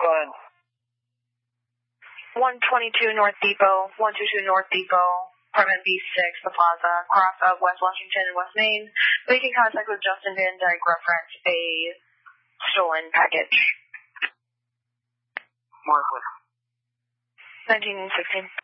Go ahead. 122 North Depot, 122 North Depot, apartment B6, the plaza, cross of West Washington and West Main, making contact with Justin Van Dyke, reference a stolen package. Mark, 1916.